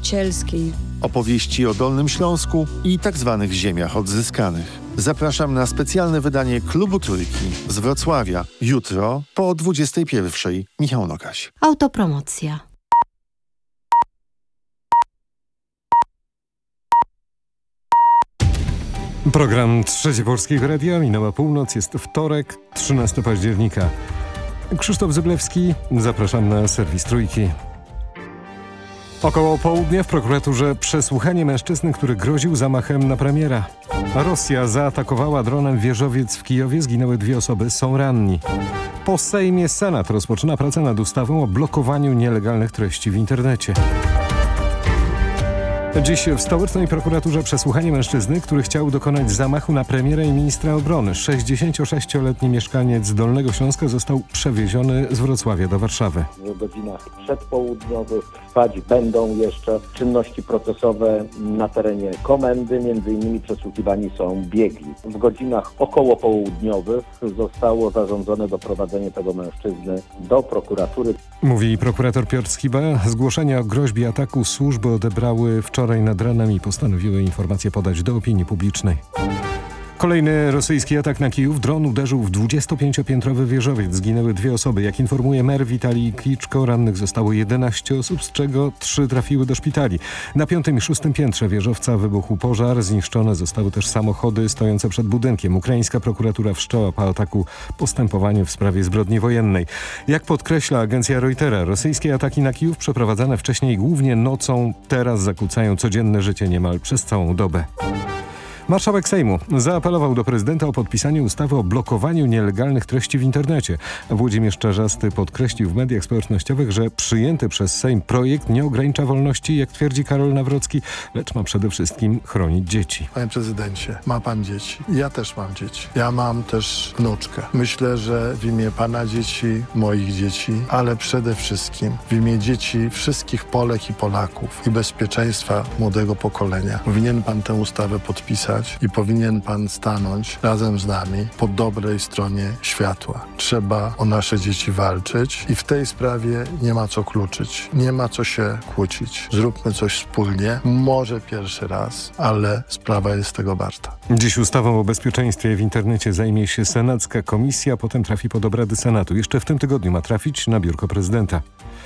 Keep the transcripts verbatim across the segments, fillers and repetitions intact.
nauczycielskiej. Opowieści o Dolnym Śląsku i tak zwanych ziemiach odzyskanych. Zapraszam na specjalne wydanie Klubu Trójki z Wrocławia. Jutro po dwudziestej pierwszej. Michał Nogaś. Autopromocja. Program Trzecie Polskiego Radia, minęła północ, jest wtorek, trzynastego października. Krzysztof Zyblewski, zapraszam na serwis Trójki. Około południa w prokuraturze przesłuchanie mężczyzny, który groził zamachem na premiera. Rosja zaatakowała dronem wieżowiec w Kijowie, zginęły dwie osoby, są ranni. Po Sejmie Senat rozpoczyna pracę nad ustawą o blokowaniu nielegalnych treści w internecie. Dziś w stołecznej prokuraturze przesłuchanie mężczyzny, który chciał dokonać zamachu na premiera i ministra obrony. sześćdziesięciosześcioletni mieszkaniec Dolnego Śląska został przewieziony z Wrocławia do Warszawy. W godzinach przedpołudniowych trwać będą jeszcze czynności procesowe na terenie komendy. Między innymi przesłuchiwani są biegli. W godzinach okołopołudniowych zostało zarządzone doprowadzenie tego mężczyzny do prokuratury. Mówi prokurator Piotr Skiba. Zgłoszenia o groźbie ataku służby odebrały wczoraj nad ranem i postanowiły informacje podać do opinii publicznej. Kolejny rosyjski atak na Kijów. Dron uderzył w dwudziestopięciopiętrowy wieżowiec. Zginęły dwie osoby. Jak informuje mer Witalij Kliczko, rannych zostało jedenaście osób, z czego trzy trafiły do szpitali. Na piątym i szóstym piętrze wieżowca wybuchł pożar. Zniszczone zostały też samochody stojące przed budynkiem. Ukraińska prokuratura wszczęła po ataku postępowanie w sprawie zbrodni wojennej. Jak podkreśla agencja Reutera, rosyjskie ataki na Kijów przeprowadzane wcześniej głównie nocą, teraz zakłócają codzienne życie niemal przez całą dobę. Marszałek Sejmu zaapelował do prezydenta o podpisanie ustawy o blokowaniu nielegalnych treści w internecie. Włodzimierz Czarzasty podkreślił w mediach społecznościowych, że przyjęty przez Sejm projekt nie ogranicza wolności, jak twierdzi Karol Nawrocki, lecz ma przede wszystkim chronić dzieci. Panie prezydencie, ma pan dzieci. Ja też mam dzieci. Ja mam też wnuczkę. Myślę, że w imię pana dzieci, moich dzieci, ale przede wszystkim w imię dzieci wszystkich Polek i Polaków i bezpieczeństwa młodego pokolenia powinien pan tę ustawę podpisać i powinien pan stanąć razem z nami po dobrej stronie światła. Trzeba o nasze dzieci walczyć i w tej sprawie nie ma co kluczyć, nie ma co się kłócić. Zróbmy coś wspólnie, może pierwszy raz, ale sprawa jest tego warta. Dziś ustawą o bezpieczeństwie w internecie zajmie się senacka komisja, potem trafi pod obrady Senatu. Jeszcze w tym tygodniu ma trafić na biurko prezydenta.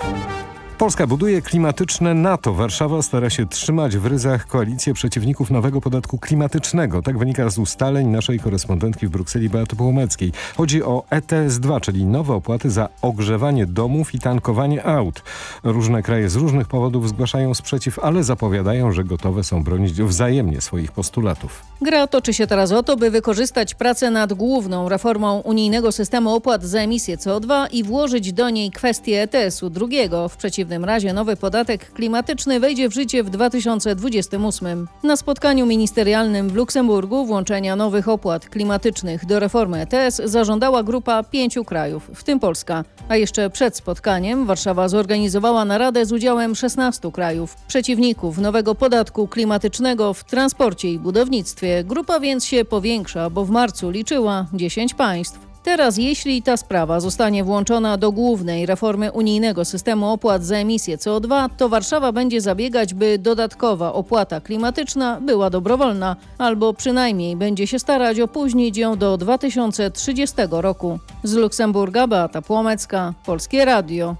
Polska buduje klimatyczne NATO. Warszawa stara się trzymać w ryzach koalicję przeciwników nowego podatku klimatycznego. Tak wynika z ustaleń naszej korespondentki w Brukseli Beaty Połomeckiej. Chodzi o E T S dwa, czyli nowe opłaty za ogrzewanie domów i tankowanie aut. Różne kraje z różnych powodów zgłaszają sprzeciw, ale zapowiadają, że gotowe są bronić wzajemnie swoich postulatów. Gra toczy się teraz o to, by wykorzystać pracę nad główną reformą unijnego systemu opłat za emisję C O dwa i włożyć do niej kwestię E T S u drugiego. W przeciwnym razie nowy podatek klimatyczny wejdzie w życie w dwa tysiące dwudziestym ósmym. Na spotkaniu ministerialnym w Luksemburgu włączenia nowych opłat klimatycznych do reformy E T S zażądała grupa pięciu krajów, w tym Polska. A jeszcze przed spotkaniem Warszawa zorganizowała naradę z udziałem szesnastu krajów, przeciwników nowego podatku klimatycznego w transporcie i budownictwie. Grupa więc się powiększa, bo w marcu liczyła dziesięć państw. Teraz, jeśli ta sprawa zostanie włączona do głównej reformy unijnego systemu opłat za emisję C O dwa, to Warszawa będzie zabiegać, by dodatkowa opłata klimatyczna była dobrowolna, albo przynajmniej będzie się starać opóźnić ją do dwa tysiące trzydziestego roku. Z Luksemburga Beata Płomecka, Polskie Radio.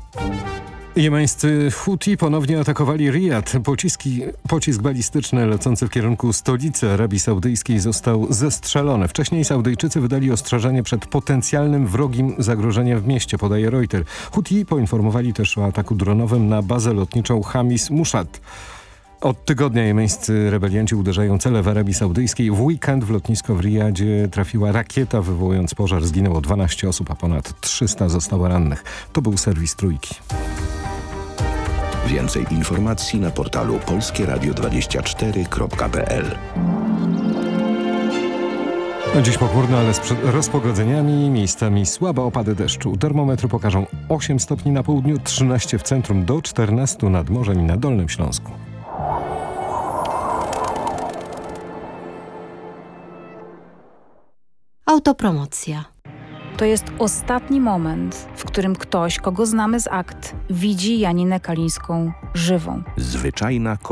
Jemeńscy Huti ponownie atakowali Rijad. Pociski, pocisk balistyczny lecący w kierunku stolicy Arabii Saudyjskiej został zestrzelony. Wcześniej Saudyjczycy wydali ostrzeżenie przed potencjalnym wrogim zagrożeniem w mieście, podaje Reuters. Huti poinformowali też o ataku dronowym na bazę lotniczą Hamis Mushad. Od tygodnia jemeńscy rebelianci uderzają cele w Arabii Saudyjskiej. W weekend w lotnisko w Riyadzie trafiła rakieta, wywołując pożar. Zginęło dwanaście osób, a ponad trzysta zostało rannych. To był serwis Trójki. Więcej informacji na portalu polskie radio dwadzieścia cztery kropka p l. Dziś pochmurno, ale z rozpogodzeniami, miejscami słabe opady deszczu. Termometry pokażą osiem stopni na południu, trzynaście w centrum, do czternastu nad morzem i na Dolnym Śląsku. Autopromocja. To jest ostatni moment, w którym ktoś, kogo znamy z akt, widzi Janinę Kalińską żywą. Zwyczajna